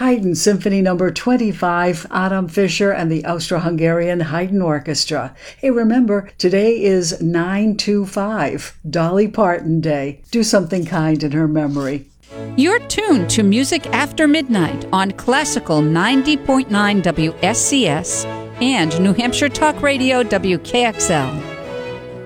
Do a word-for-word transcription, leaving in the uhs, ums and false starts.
Haydn Symphony Number twenty-five, Adam Fischer and the Austro-Hungarian Haydn Orchestra. Hey, remember, today is nine two five, Dolly Parton Day. Do something kind in her memory. You're tuned to Music After Midnight on Classical ninety point nine W S C S and New Hampshire Talk Radio W K X L.